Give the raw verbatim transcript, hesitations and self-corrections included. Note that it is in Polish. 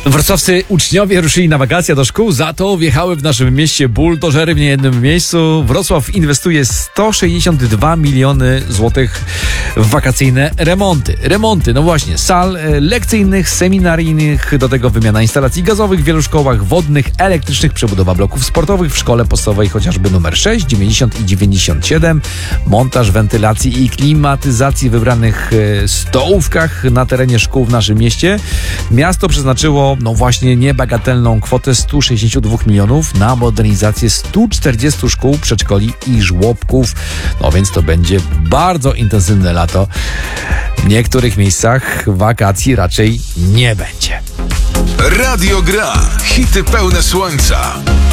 Wrocławscy uczniowie ruszyli na wakacje do szkół, za to wjechały w naszym mieście buldożery w niejednym miejscu. Wrocław inwestuje sto sześćdziesiąt dwa miliony złotych w wakacyjne remonty. Remonty, no właśnie, sal lekcyjnych, seminaryjnych, do tego wymiana instalacji gazowych w wielu szkołach wodnych, elektrycznych, przebudowa bloków sportowych w szkole podstawowej chociażby numer sześć, dziewięćdziesiąt i dziewięćdziesiąt siedem, montaż wentylacji i klimatyzacji w wybranych stołówkach na terenie szkół w naszym mieście. Miasto przeznaczyło no właśnie niebagatelną kwotę sto sześćdziesiąt dwa milionów na modernizację stu czterdziestu szkół, przedszkoli i żłobków. No więc to będzie bardzo intensywne lato. W niektórych miejscach wakacji raczej nie będzie. Radio Gra. Hity pełne słońca.